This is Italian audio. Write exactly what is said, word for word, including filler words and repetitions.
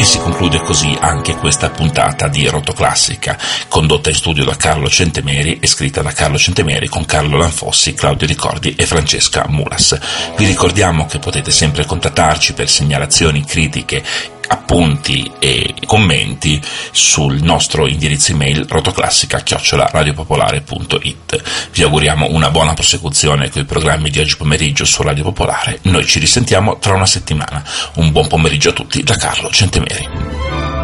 E si conclude così anche questa puntata di Rotoclassica, condotta in studio da Carlo Centemeri e scritta da Carlo Centemeri con Carlo Lanfossi, Claudio Ricordi e Francesca Mulas. Vi ricordiamo che potete sempre contattarci per segnalazioni, critiche, appunti e commenti sul nostro indirizzo email rotoclassica chiocciola radiopopolare punto it. Vi auguriamo una buona prosecuzione con i programmi di oggi pomeriggio su Radio Popolare. Noi ci risentiamo tra una settimana. Un buon pomeriggio a tutti da Carlo Centemeri.